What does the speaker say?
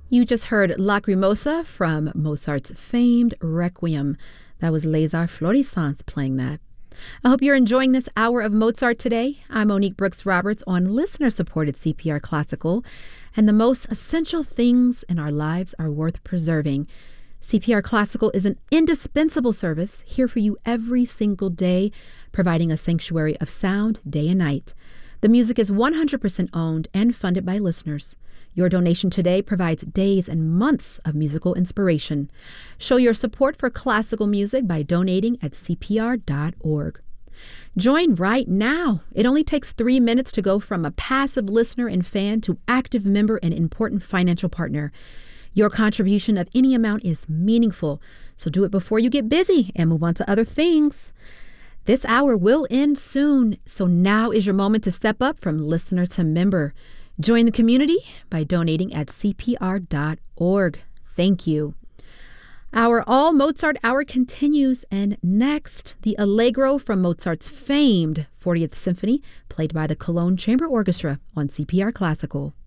You just heard Lacrimosa from Mozart's famed Requiem. That was Les Arts Florissants playing that. I hope you're enjoying this hour of Mozart today. I'm Monique Brooks-Roberts on listener-supported CPR Classical, and the most essential things in our lives are worth preserving. CPR Classical is an indispensable service here for you every single day, providing a sanctuary of sound day and night. The music is 100% owned and funded by listeners. Your donation today provides days and months of musical inspiration. Show your support for classical music by donating at cpr.org. Join right now. It only takes 3 minutes to go from a passive listener and fan to active member and important financial partner. Your contribution of any amount is meaningful, so do it before you get busy and move on to other things. This hour will end soon, so now is your moment to step up from listener to member. Join the community by donating at cpr.org. Thank you. Our All Mozart Hour continues, and next, the Allegro from Mozart's famed 40th Symphony, played by the Cologne Chamber Orchestra on CPR Classical.